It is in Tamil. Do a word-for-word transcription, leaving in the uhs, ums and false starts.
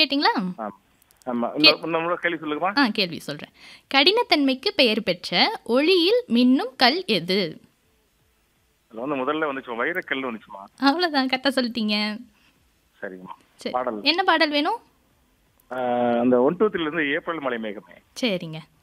கேட்டிங்களா? ஆம். ஆமா. கே இன்னொரு இன்னொரு கேள்வி சொல்லுங்கம்மா. ஆ கேள்வி சொல்றேன். கடினத்தன்மைக்கு பெயர் பெற்ற ஒளியில் மின்னும் கல் எது? அதுல வந்து முதல்ல வந்துச்சு வைரக்கல் வந்துச்சுமா. அவ்வளோதான் கரெக்ட்டா சொல்லிட்டீங்க. சரிங்கம்மா. சரி. பாடல். என்ன பாடல் வேணும்? ஆ அந்த ஒன்று, இரண்டு, மூன்றிலிருந்து ஏப்ரல் மலை மேகமே. சரிங்க.